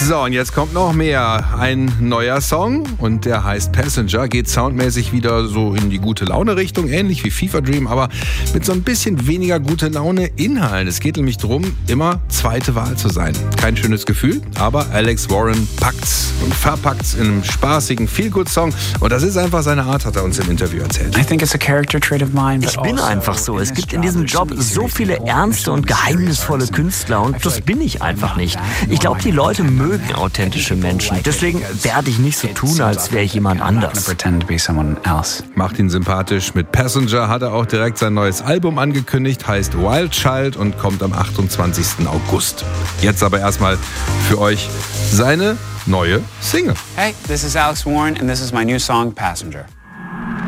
So, und jetzt kommt noch mehr. Ein neuer Song und der heißt Passenger, geht soundmäßig wieder so in die gute Laune-Richtung, ähnlich wie Fever Dream, aber mit so ein bisschen weniger gute Laune-Inhalten. Es geht nämlich darum, immer zweite Wahl zu sein. Kein schönes Gefühl, aber Alex Warren packt's und verpackt's in einem spaßigen Feel-Good-Song. Und das ist einfach seine Art, hat er uns im Interview erzählt. Ich bin einfach so. Es gibt in diesem Job so viele ernste und geheimnisvolle Künstler und das bin ich einfach nicht. Ich glaube, die Leute mögen authentische Menschen. Deswegen werde ich nicht so tun, als wäre ich jemand anders. Macht ihn sympathisch. Mit Passenger hat er auch direkt sein neues Album angekündigt, heißt Wild Child und kommt am 28. August. Jetzt aber erstmal für euch seine neue Single. Hey, this is Alex Warren and this is my new song Passenger.